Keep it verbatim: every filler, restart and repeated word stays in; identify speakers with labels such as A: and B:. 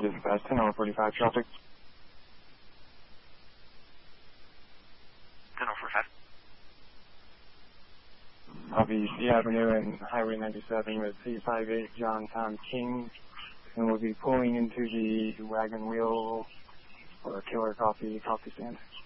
A: Dispatch ten oh forty-five traffic.
B: ten oh forty-five.
A: Copy C Avenue and Highway ninety-seven with C fifty-eight John Tom King, and we'll be pulling into the wagon wheel for Killer Coffee coffee stand.